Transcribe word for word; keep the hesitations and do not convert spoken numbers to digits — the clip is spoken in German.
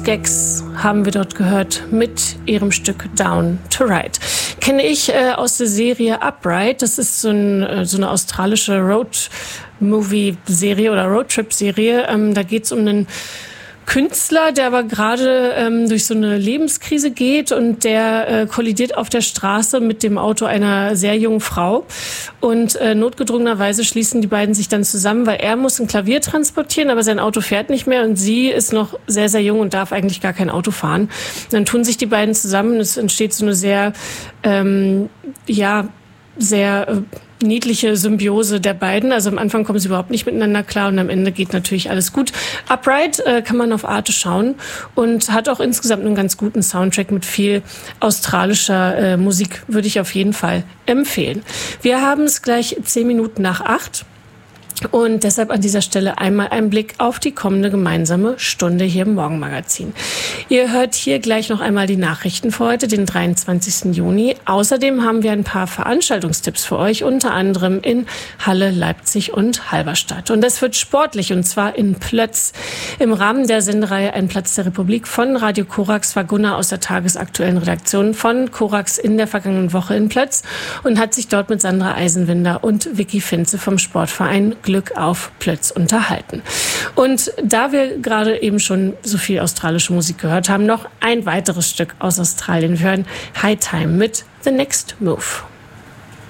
Skeks haben wir dort gehört mit ihrem Stück Down to Ride. Kenne ich äh, aus der Serie Upright. Das ist so, ein, äh, so eine australische Road-Movie-Serie oder Roadtrip-Serie. Ähm, da geht es um einen Künstler, der aber gerade ähm, durch so eine Lebenskrise geht und der äh, kollidiert auf der Straße mit dem Auto einer sehr jungen Frau und äh, notgedrungenerweise schließen die beiden sich dann zusammen, weil er muss ein Klavier transportieren, aber sein Auto fährt nicht mehr und sie ist noch sehr, sehr jung und darf eigentlich gar kein Auto fahren. Dann tun sich die beiden zusammen und es entsteht so eine sehr, ähm, ja, sehr äh, niedliche Symbiose der beiden. Also am Anfang kommen sie überhaupt nicht miteinander klar und am Ende geht natürlich alles gut. Upright äh, kann man auf Arte schauen und hat auch insgesamt einen ganz guten Soundtrack mit viel australischer äh, Musik, würde ich auf jeden Fall empfehlen. Wir haben es gleich zehn Minuten nach acht. Und deshalb an dieser Stelle einmal ein Blick auf die kommende gemeinsame Stunde hier im Morgenmagazin. Ihr hört hier gleich noch einmal die Nachrichten für heute, den dreiundzwanzigsten Juni. Außerdem haben wir ein paar Veranstaltungstipps für euch, unter anderem in Halle, Leipzig und Halberstadt. Und das wird sportlich, und zwar in Plötz. Im Rahmen der Sendereihe Ein Platz der Republik von Radio Korax war Gunnar aus der tagesaktuellen Redaktion von Korax in der vergangenen Woche in Plötz und hat sich dort mit Sandra Eisenwinder und Vicky Finze vom Sportverein Glück auf Plötz unterhalten. Und da wir gerade eben schon so viel australische Musik gehört haben, noch ein weiteres Stück aus Australien. Wir hören High Time mit The Next Move.